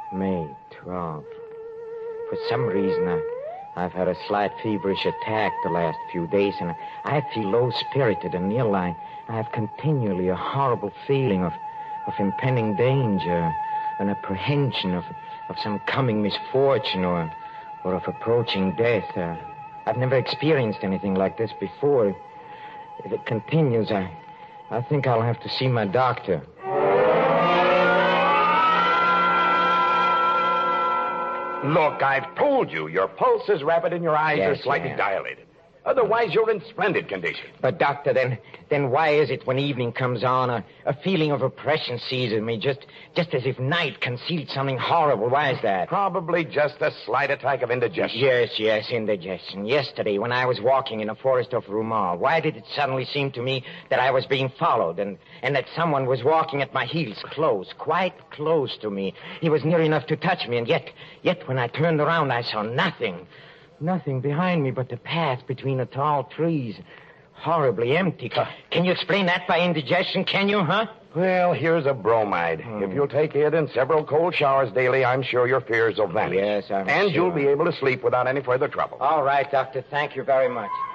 May 12th. For some reason, I've had a slight feverish attack the last few days, and I feel low-spirited and ill. I have continually a horrible feeling of impending danger, an apprehension of some coming misfortune or of approaching death. I've never experienced anything like this before. If it continues, I think I'll have to see my doctor. Look, I've told you, your pulse is rapid and your eyes are slightly dilated. Otherwise, you're in splendid condition. But, Doctor, then why is it when evening comes on, a feeling of oppression seizes me, just as if night concealed something horrible? Why is that? Probably just a slight attack of indigestion. Yes, indigestion. Yesterday, when I was walking in the forest of Rumal, why did it suddenly seem to me that I was being followed and that someone was walking at my heels quite close to me? He was near enough to touch me, and yet when I turned around, I saw nothing. Nothing behind me but the path between the tall trees. Horribly empty. Can you explain that by indigestion, can you, huh? Well, here's a bromide. If you'll take it and several cold showers daily, I'm sure your fears will vanish. Yes, I'm And sure. you'll be able to sleep without any further trouble. All right, Doctor. Thank you very much.